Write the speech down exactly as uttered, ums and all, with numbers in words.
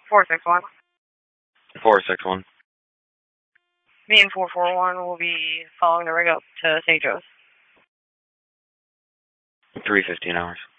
four six one. four six one. Me and four four one will be following the rig up to Saint Joe's. three fifteen hours.